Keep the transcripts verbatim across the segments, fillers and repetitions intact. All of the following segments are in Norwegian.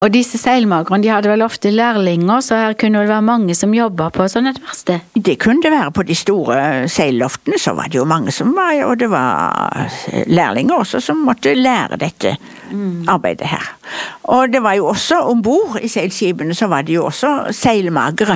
Og disse seilmakerne, de hadde vel ofte lærlinger, så her kunne det være mange som jobbet på sånn et verksted? Det kunne det være på de store seilloftene, så var det jo mange som var, og det var lærlinger også som måtte lære dette mm. arbeidet her. Og det var jo også, ombord i seilskipene, så var det jo også seilmagere.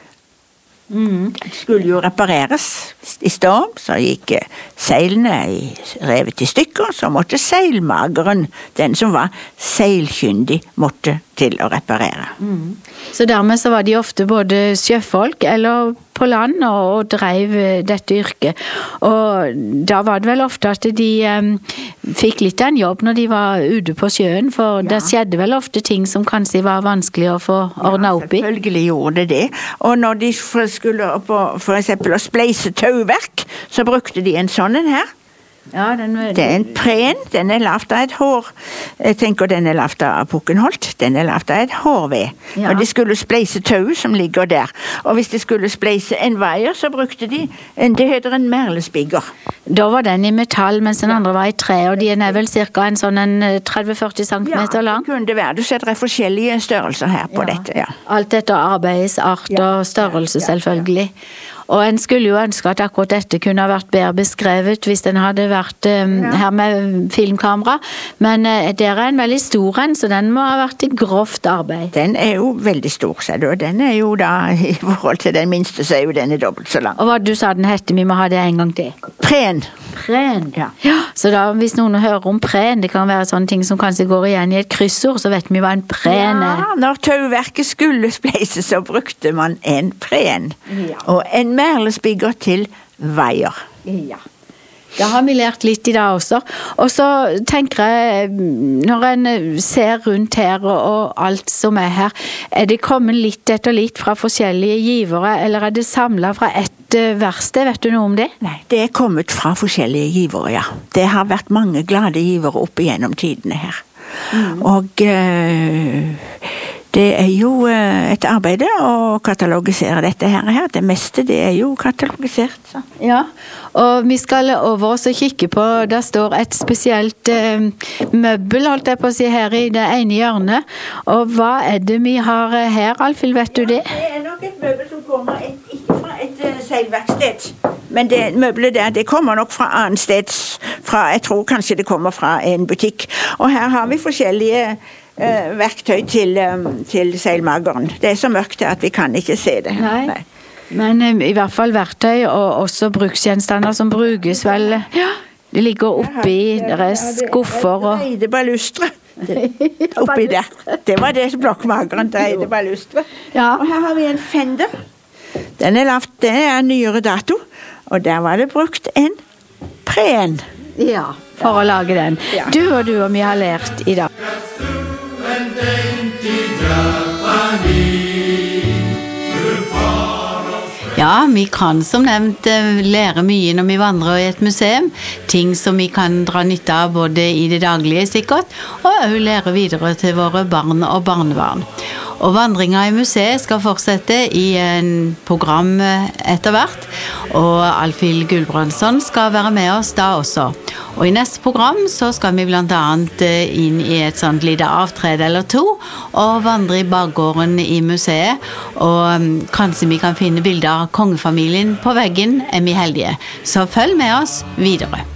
Mm. Det skulle jo repareres i storm, så gikk seilene revet i stykker, så måtte seilmageren, den som var seilkyndig, måtte til å reparere. Mm. Så dermed så var de ofte både sjøfolk eller på land og, og drev dette yrket. Og da var det vel ofte at de um, fikk litt av en jobb når de var ute på sjøen, for ja. Det skjedde vel ofte ting som kanskje var vanskelig å få ordnet opp i. Ja, selvfølgelig gjorde det det. Og når de skulle på, for eksempel å spleise tauverk, så brukte de en sånn en her. Ja, den var... Det er en pren, den er lavet av et hår. Jeg tenker den er lavet av pukkenholt, den er lavet av et hårved. Ja. Og de skulle spleise tau som ligger der. Og hvis de skulle spleise en veier, så brukte de, en, det heter en merlespigger. Da var den i metall, mens den ja. Andre var i tre, og de er vel cirka en sånn en tretti til førti centimeter lang. Ja, det kunne det være. Du ser det er forskjellige størrelser her på ja. Dette, ja. Alt etter arbeidets art ja. Og størrelse, ja. Ja. Selvfølgelig. Og en skulle jo ønske at akkurat dette kunne ha vært bedre beskrevet hvis den hadde vært um, ja. Her med filmkamera, men uh, det er en veldig stor en, så den må ha vært i grovt arbeid. Den er jo veldig stor, ser du, og den er jo da, i forhold til den minste, så er jo den dobbelt så lang. Og hva du sa den hette, vi må ha det en gang til. Pren. Pren, ja. Ja. Så da, hvis noen hører om pren, det kan være sånne ting som kanskje går igjen i et kryssord, så vet vi hva en pren er. Ja, når tauverket skulle spleises, så brukte man en pren. Ja. Og en merlespigger til veier. Ja. Da har vi lært litt i dag også. Og så tenker jeg, når en ser rundt her og alt som er her, er det kommet litt etter litt fra forskjellige givere, eller er det samlet fra ett verksted? Vet du noe om det? Nei, det er kommet fra forskjellige givere, ja. Det har vært mange glade givere opp igjennom tidene her. Mm. Og øh, det er jo et arbeid å katalogisere dette her. Det meste det er jo katalogisert. Så. Ja, og vi skal over oss og kikke på, der står et spesielt eh, møbel, holdt jeg på å si, her i det ene hjørnet. Og hva er det vi har her, Alfhild, vet du det? Ja, det er nok et møbel som kommer et, ikke fra et uh, seilverksted. Men det møbelet der, det kommer nok fra annet sted. Fra, jeg tror kanskje det kommer fra en butikk. Og her har vi forskjellige Uh, verktøy til, um, til seilmageren. Det er så mørkt at vi kan ikke se det. Nei. Nei. Men um, i hvert fall verktøy og også bruksgjenstander som brukes vel. Ja. Det ligger oppi, det er skuffer og... Dreide balustre. Oppi der. Det var det blokkmageren dreide balustre. Ja. Og her har vi en fender. Den er lavet, det er nyere dato. Og der var det brukt en pren. Ja, for å lage den. Ja. Du og du og vi har lært i dag. Ja, vi kan som nevnt lære mye når vi vandrer i et museum. Ting som vi kan dra nytte av både i det daglige sikkert, og også lære videre til våre barn og barnebarn. Og vandringen i museet skal fortsette i en program etter hvert, og Alfhild Gulbrandsen skal være med oss da også. Og i neste program så skal vi blant annet inn i et sånt lite avtred eller to, og vandre i bakgården i museet, og kanskje vi kan finne bilder av kongefamilien på veggen, er vi heldige. Så følg med oss videre.